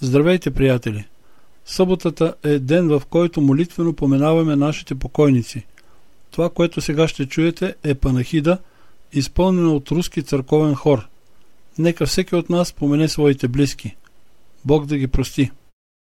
Здравейте, приятели! Съботата е ден, в който молитвено поменаваме нашите покойници. Това, което сега ще чуете, е панахида, изпълнена от руски църковен хор. Нека всеки от нас спомене своите близки. Бог да ги прости.